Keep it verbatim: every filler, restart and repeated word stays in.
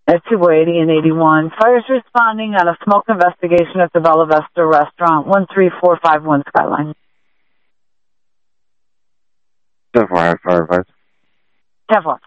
at two eighty and eighty-one. Fire's responding on a smoke investigation at the Bella Vista restaurant, one three four five one Skyline. ten four, firefighter. ten four.